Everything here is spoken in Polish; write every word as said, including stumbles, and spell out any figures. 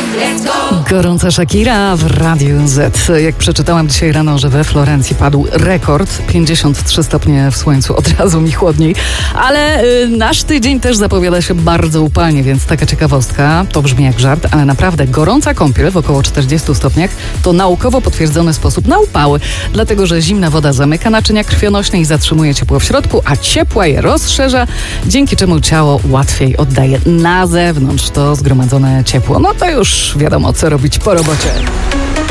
Gorąca Shakira w Radiu Z. Jak przeczytałam dzisiaj rano, że we Florencji padł rekord, pięćdziesiąt trzy stopnie w słońcu, od razu mi chłodniej. Ale y, nasz tydzień też zapowiada się bardzo upalnie, więc taka ciekawostka, to brzmi jak żart, ale naprawdę gorąca kąpiel w około czterdziestu stopniach to naukowo potwierdzony sposób na upały, dlatego że zimna woda zamyka naczynia krwionośne i zatrzymuje ciepło w środku, a ciepła je rozszerza, dzięki czemu ciało łatwiej oddaje na zewnątrz to zgromadzone ciepło. No to już wiadomo, co robić po robocie.